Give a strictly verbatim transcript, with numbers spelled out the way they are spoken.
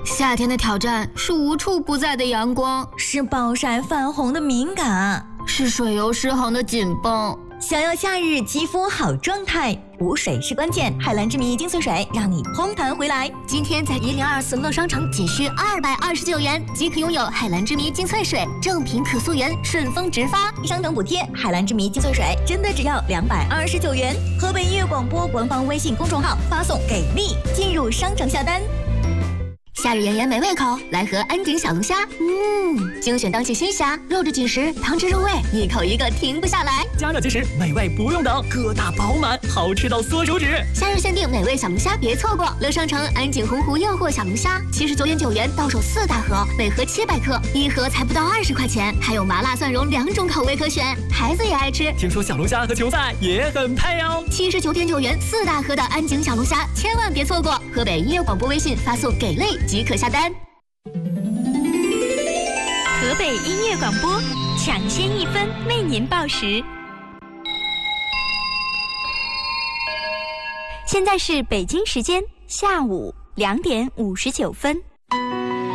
夏天的挑战是无处不在的阳光， 是暴晒泛红的敏感， 是水油失衡的紧绷。 想要夏日肌肤好状态，补水是关键。海蓝之谜精粹水让你嘭弹回来。 今天在一零二四乐商城仅需二百二十九元即可拥有海蓝之谜精粹水，正品可溯源，顺丰直发， 商等补贴。海蓝之谜精粹水真的只要两百二十九元。河北音乐广播官方微信公众号发送给力，进入商城下单。 夏日炎炎没胃口，来盒安井小龙虾。嗯，精选当季新虾，肉质紧实，汤汁入味，一口一个停不下来。 加热即食，美味不用等，个大饱满，好吃到缩手指。 夏日限定美味小龙虾，别错过！乐商城安井洪湖诱惑小龙虾，七十九点九元到手四大盒，每盒七百克，一盒才不到二十块钱，还有麻辣蒜蓉两种口味可选，孩子也爱吃。 听说小龙虾和球赛也很配哦。 七十九点九元四大盒的安井小龙虾，千万别错过！河北音乐广播微信发送给力即可下单。 河北音乐广播，抢先一分为您报时。现在是北京时间下午两点五十九分。